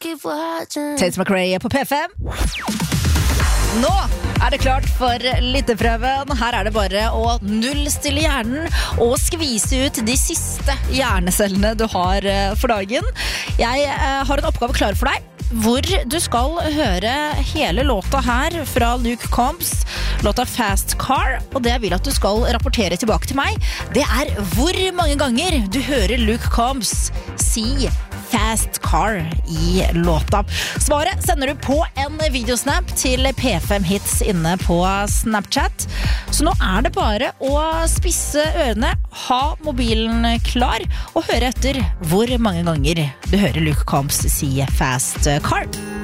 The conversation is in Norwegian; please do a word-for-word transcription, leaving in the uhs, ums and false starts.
Tate McRae på P fem. Nå er det klart for lytteprøven. Her er det bare å nullstille hjernen og skvise ut de siste hjernecellene du har for dagen. Jeg har en oppgave klar for deg, hvor du skal høre hele låta her fra Luke Combs, låta Fast Car, og det jeg vil at du skal rapportere tilbake til meg, det er hvor mange ganger du hører Luke Combs si Fast Car i låta. Svaret sender du på en videosnap til P fem Hits inne på Snapchat. Så nå er det bare å spisse ørene, ha mobilen klar og høre etter hvor mange ganger du hører Luke Combs si Fast Car.